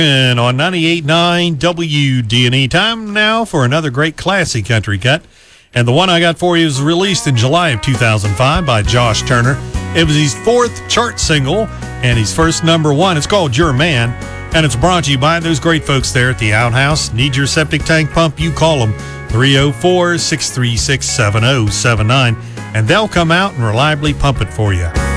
And on 98.9 WDNE. Time now for another great classy country cut. And the one I got for you was released in July of 2005 by Josh Turner. It was his fourth chart single and his first number one. It's called Your Man, and it's brought to you by those great folks there at the Outhouse. Need your septic tank pump? You call them 304-636-7079, and they'll come out and reliably pump it for you.